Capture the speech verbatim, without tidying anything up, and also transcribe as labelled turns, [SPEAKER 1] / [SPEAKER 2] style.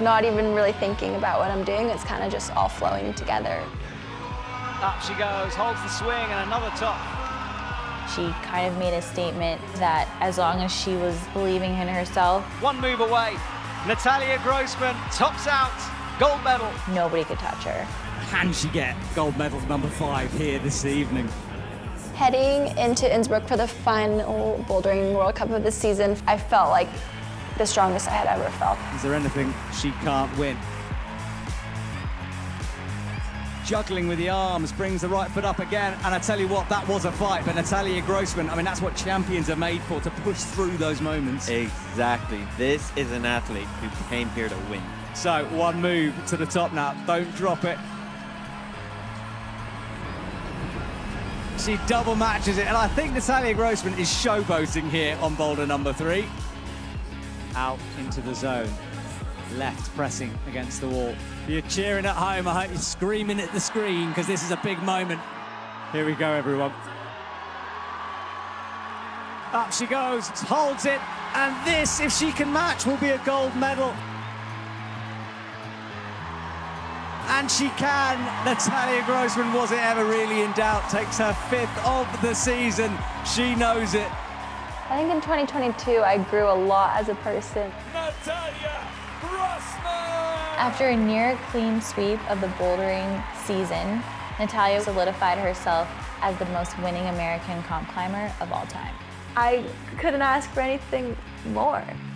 [SPEAKER 1] not even really thinking about what I'm doing. It's kind of just all flowing together.
[SPEAKER 2] Up she goes, holds the swing, and another top.
[SPEAKER 3] She kind of made a statement that as long as she was believing in herself,
[SPEAKER 2] one move away, Natalia Grossman tops out, gold medal.
[SPEAKER 3] Nobody could touch her.
[SPEAKER 4] Can she get gold medal number five here this evening?
[SPEAKER 1] Heading into Innsbruck for the final Bouldering World Cup of the season, I felt like the strongest I had ever felt.
[SPEAKER 4] Is there anything she can't win? Juggling with the arms, brings the right foot up again, and I tell you what, that was a fight, but Natalia Grossman, I mean, that's what champions are made for, to push through those moments.
[SPEAKER 5] Exactly. This is an athlete who came here to win.
[SPEAKER 4] So, one move to the top now, don't drop it. She double matches it, and I think Natalia Grossman is showboating here on boulder number three. Out into the zone. Left pressing against the wall. If you're cheering at home, I hope you're screaming at the screen, because this is a big moment. Here we go, everyone. Up she goes, holds it, and this, if she can match, will be a gold medal. And she can. Natalia Grossman, was it ever really in doubt? Takes her fifth of the season. She knows it.
[SPEAKER 1] I think in twenty twenty-two, I grew a lot as a person.
[SPEAKER 2] Natalia Grossman!
[SPEAKER 3] After a near clean sweep of the bouldering season, Natalia solidified herself as the most winning American comp climber of all time.
[SPEAKER 1] I couldn't ask for anything more.